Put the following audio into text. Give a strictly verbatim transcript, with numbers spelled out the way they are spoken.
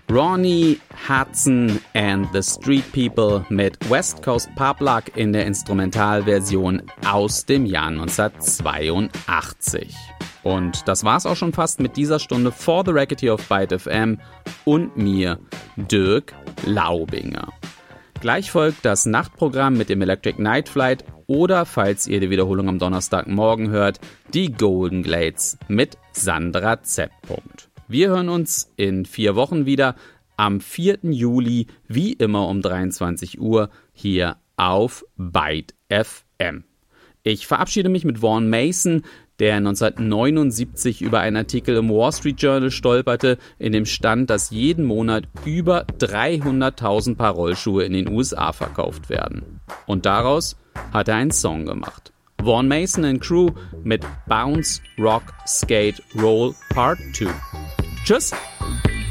Ronnie Hudson and the Street People mit West Coast Pub Luck in der Instrumentalversion aus dem Jahr neunzehnhundertzweiundachtzig. Und das war's auch schon fast mit dieser Stunde For the Record hier auf Byte F M und mir, Dirk Laubinger. Gleich folgt das Nachtprogramm mit dem Electric Night Flight oder, falls ihr die Wiederholung am Donnerstagmorgen hört, die Golden Glades mit Sandra Z. Wir hören uns in vier Wochen wieder am vierten Juli, wie immer um dreiundzwanzig Uhr, hier auf Byte F M. Ich verabschiede mich mit Vaughn Mason, der neunzehnhundertneunundsiebzig über einen Artikel im Wall Street Journal stolperte, in dem stand, dass jeden Monat über dreihunderttausend Paar Rollschuhe in den U S A verkauft werden. Und daraus hat er einen Song gemacht. Vaughn Mason and Crew mit Bounce, Rock, Skate, Roll Part zwei. Tschüss!